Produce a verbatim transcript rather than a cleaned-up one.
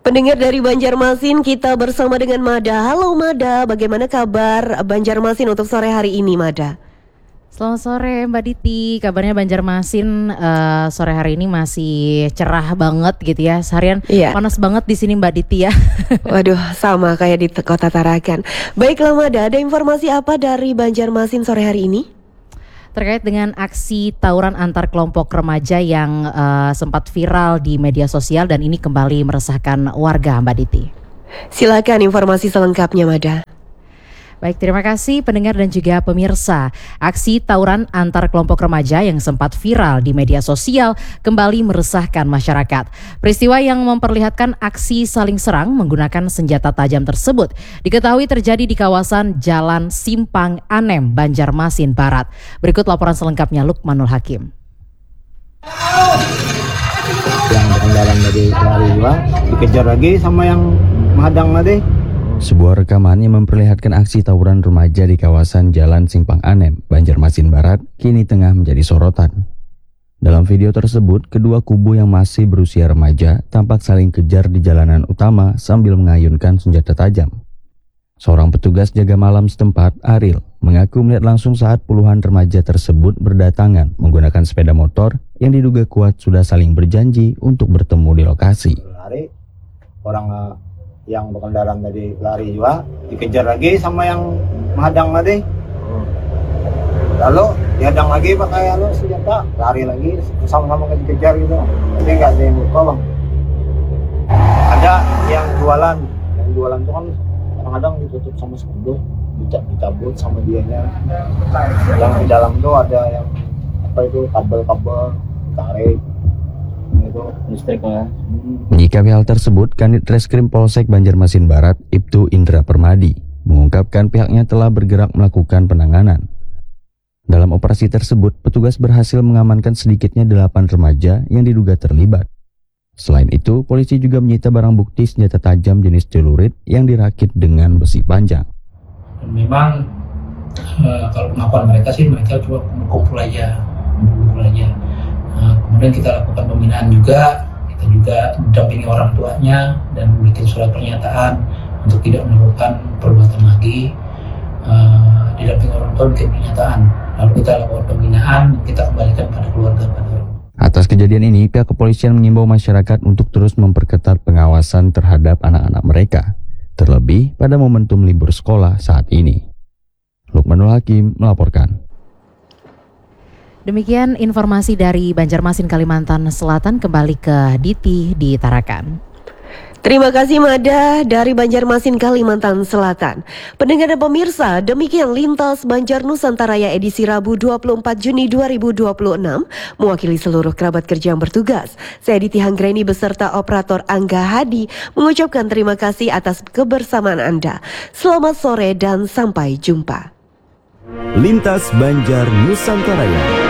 Pendengar dari Banjarmasin, kita bersama dengan Mada. Halo Mada, bagaimana kabar Banjarmasin untuk sore hari ini, Mada? Selamat sore Mbak Diti, kabarnya Banjarmasin uh, sore hari ini masih cerah banget gitu ya. Seharian iya. Panas banget di sini Mbak Diti ya. Waduh, sama kayak di Kota Tarakan. Baiklah Mada, ada informasi apa dari Banjarmasin sore hari ini? Terkait dengan aksi tawuran antar kelompok remaja yang uh, sempat viral di media sosial dan ini kembali meresahkan warga Mbak Diti. Silakan informasi selengkapnya Mada. Baik, terima kasih pendengar dan juga pemirsa. Aksi tawuran antar kelompok remaja yang sempat viral di media sosial kembali meresahkan masyarakat. Peristiwa yang memperlihatkan aksi saling serang menggunakan senjata tajam tersebut diketahui terjadi di kawasan Jalan Simpang Anem, Banjarmasin Barat. Berikut laporan selengkapnya Lukmanul Hakim. Yang berkendaraan dari lari juga dikejar lagi sama yang menghadang tadi. Sebuah rekaman yang memperlihatkan aksi tawuran remaja di kawasan Jalan Simpang Anem, Banjarmasin Barat, kini tengah menjadi sorotan. Dalam video tersebut, kedua kubu yang masih berusia remaja tampak saling kejar di jalanan utama sambil mengayunkan senjata tajam. Seorang petugas jaga malam setempat, Aril, mengaku melihat langsung saat puluhan remaja tersebut berdatangan menggunakan sepeda motor yang diduga kuat sudah saling berjanji untuk bertemu di lokasi. Lari, orang yang berkendaraan tadi lari juga dikejar lagi sama yang menghadang tadi. Lalu dihadang lagi pakai lalu senjata, lari lagi sama-sama dikejar gitu. Jadi nggak ada yang lupa bang. Ada yang jualan, yang jualan itu kan kadang-kadang ditutup sama spanduk, dicabut sama dianya. Yang di dalam tuh ada yang apa itu kabel-kabel tarik. Itu listrik ya. Menyikapi hal tersebut, Kanit Reskrim Polsek Banjarmasin Barat, Ibtu Indra Permadi, mengungkapkan pihaknya telah bergerak melakukan penanganan. Dalam operasi tersebut, petugas berhasil mengamankan sedikitnya delapan remaja yang diduga terlibat. Selain itu, polisi juga menyita barang bukti senjata tajam jenis celurit yang dirakit dengan besi panjang. Memang uh, kalau pengakuan mereka sih mereka cuma kumpul aja, kumpul aja. Nah, kemudian kita lakukan pembinaan juga, kita juga mendampingi orang tuanya dan bikin surat pernyataan untuk tidak melakukan perbuatan lagi. Uh, didampingi orang tua bikin pernyataan, lalu kita lakukan pembinaan, kita kembalikan pada keluarga pada orang. Atas kejadian ini, pihak kepolisian mengimbau masyarakat untuk terus memperketat pengawasan terhadap anak-anak mereka, terlebih pada momentum libur sekolah saat ini. Lukmanul Hakim melaporkan. Demikian informasi dari Banjarmasin, Kalimantan Selatan. Kembali ke Diti di Tarakan. Terima kasih Mada dari Banjarmasin, Kalimantan Selatan. Pendengar dan pemirsa, demikian Lintas Banjar Nusantara edisi Rabu dua puluh empat Juni dua ribu dua puluh enam. Mewakili seluruh kerabat kerja yang bertugas, saya Diti Hanggreni beserta operator Angga Hadi mengucapkan terima kasih atas kebersamaan Anda. Selamat sore dan sampai jumpa. Lintas Banjar Nusantara.